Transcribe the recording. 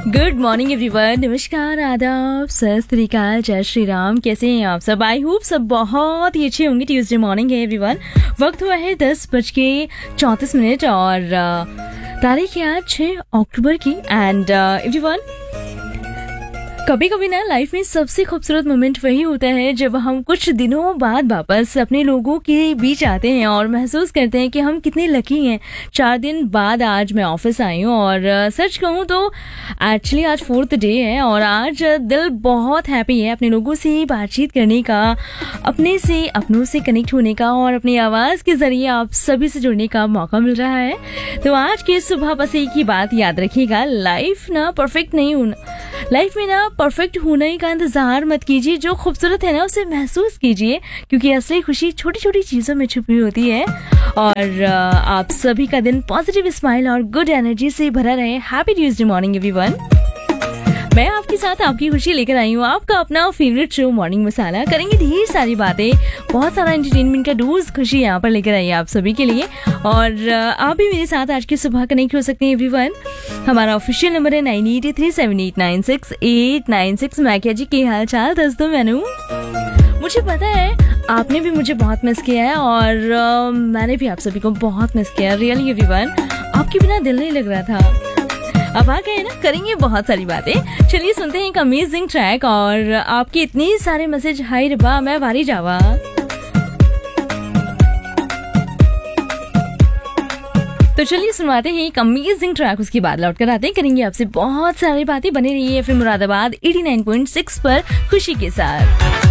Good morning everyone, नमस्कार, आदाब, सत श्री अकाल, जय श्री राम। कैसे हैं आप सब? आई होप सब बहुत ही अच्छे होंगे। ट्यूसडे मॉर्निंग है एवरीवन। वक्त हुआ है 10:34 और तारीख है आज 6 अक्टूबर की। एंड एवरीवन, कभी कभी ना लाइफ में सबसे खूबसूरत मोमेंट वही होता है जब हम कुछ दिनों बाद वापस अपने लोगों के बीच आते हैं और महसूस करते हैं कि हम कितने लकी हैं। 4 दिन बाद आज मैं ऑफिस आई हूँ और सच कहूँ तो एक्चुअली आज 4th डे है और आज दिल बहुत हैप्पी है अपने लोगों से बातचीत करने का, अपने से अपनों से कनेक्ट होने का और अपनी आवाज़ के ज़रिए आप सभी से जुड़ने का मौका मिल रहा है। तो आज की सुबह बस एक ही बात याद रखिएगा, लाइफ में ना परफेक्ट होने का इंतजार मत कीजिए। जो खूबसूरत है ना उसे महसूस कीजिए, क्योंकि असली खुशी छोटी छोटी चीजों में छुपी होती है। और आप सभी का दिन पॉजिटिव स्माइल और गुड एनर्जी से भरा रहे। Happy Tuesday morning everyone. मैं आपके साथ आपकी खुशी लेकर आई हूँ, आपका अपना फेवरेट शो मॉर्निंग मसाला। करेंगे ढेर सारी बातें, बहुत सारा एंटरटेनमेंट का डोज खुशी यहाँ पर लेकर आई है आप सभी के लिए। और आप भी मेरे साथ आज की सुबह कनेक्ट हो सकते हैं एवरीवन। हमारा ऑफिशियल नंबर है 9837896896। मैकिया जी, के हाल चाल दोस्तों? मैनू, मुझे पता है आपने भी मुझे बहुत मिस किया है और मैंने भी आप सभी को बहुत मिस किया। रियली एवरीवन, आपके बिना दिल नहीं लग रहा था। अब आ गए ना, करेंगे बहुत सारी बातें। चलिए सुनते हैं एक अमेजिंग ट्रैक और आपके इतने सारे मैसेज। हाय रबा, मैं वारी जावा। तो चलिए सुनवाते हैं एक अमेजिंग ट्रैक, उसके बाद लौट कर आते हैं, करेंगे आपसे बहुत सारी बातें। बने रहिए फिर मुरादाबाद 89.6 पर खुशी के साथ।